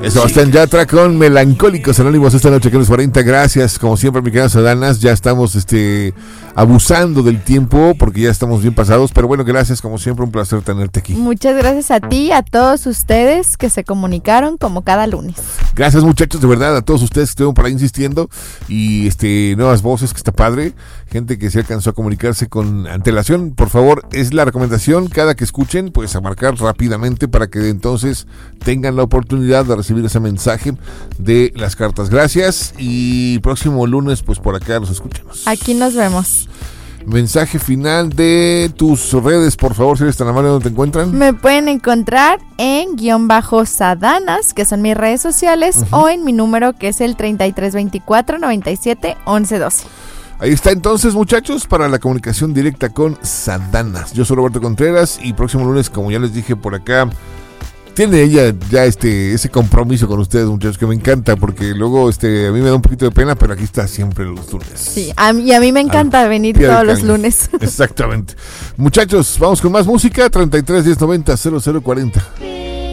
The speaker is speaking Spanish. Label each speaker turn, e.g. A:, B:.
A: Sebastián Yatra con Melancólicos Anónimos esta noche aquí en los 40. Gracias, como siempre, mi querida Ciudadanas. Ya estamos abusando del tiempo porque ya estamos bien pasados. Pero bueno, gracias, como siempre, un placer tenerte aquí.
B: Muchas gracias a ti y a todos ustedes que se comunicaron como cada lunes.
A: Gracias, muchachos, de verdad, a todos ustedes que estuvieron por ahí insistiendo. Y nuevas voces, que está padre. Gente que se alcanzó a comunicarse con antelación. Por favor, es la recomendación, cada que escuchen, pues a marcar rápidamente para que entonces tengan la oportunidad de recibir ese mensaje de las cartas. Gracias, y próximo lunes pues por acá nos escuchamos.
B: Aquí nos vemos.
A: Mensaje final de tus redes, por favor, si eres tan amable, ¿dónde te encuentran?
B: Me pueden encontrar en _Sadanas, que son mis redes sociales, o en mi número, que es el 3324 97 11 12.
A: Ahí está entonces, muchachos, para la comunicación directa con Sadanas. Yo soy Roberto Contreras y próximo lunes, como ya les dije por acá, tiene ella ya ese compromiso con ustedes, muchachos, que me encanta, porque luego a mí me da un poquito de pena, pero aquí está siempre los lunes.
B: Sí, y a mí me encanta venir todos los lunes.
A: Exactamente. Muchachos, vamos con más música. 33 10 90 0040.